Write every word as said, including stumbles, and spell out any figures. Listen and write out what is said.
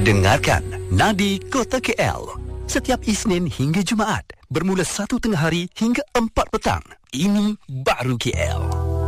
Dengarkan Nadi Kota K L setiap Isnin hingga Jumaat bermula satu tengah hari hingga empat petang. Ini baru K L.